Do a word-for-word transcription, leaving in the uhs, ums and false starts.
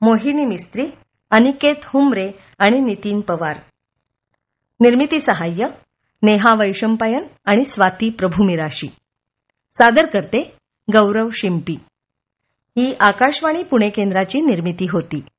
मोहिनी मिस्त्री, अनिकेत हुमरे आणि नितीन पवार. निर्मिती सहाय्य नेहा वैशंपायन आणि स्वाती प्रभुमिराशी. सादर करते गौरव शिंपी. ही आकाशवाणी पुणे केंद्राची निर्मिती होती.